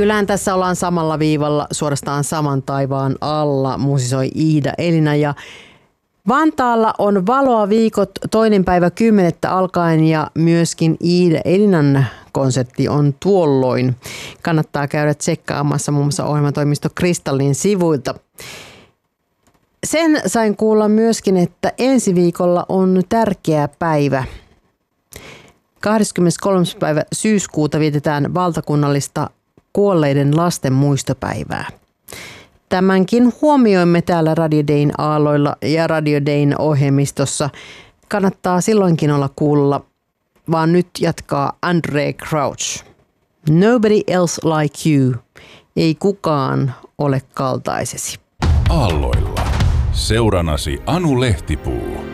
Kyllähän tässä ollaan samalla viivalla, suorastaan saman taivaan alla, musisoi Iida Elina. Ja Vantaalla on valoa viikot 2.10. alkaen ja myöskin Iida Elinan konsertti on tuolloin. Kannattaa käydä tsekkaamassa muun muassa ohjelmatoimisto Kristallin sivuilta. Sen sain kuulla myöskin, että ensi viikolla on tärkeä päivä. 23. päivä syyskuuta vietetään valtakunnallista kuolleiden lasten muistopäivää. Tämänkin huomioimme täällä Radio Dayn aalloilla ja Radio Dayn ohjelmistossa. Kannattaa silloinkin olla kuulla, vaan nyt jatkaa Andraé Crouch. Nobody else like you. Ei kukaan ole kaltaisesi. Aalloilla. Seuranasi Anu Lehtipuu.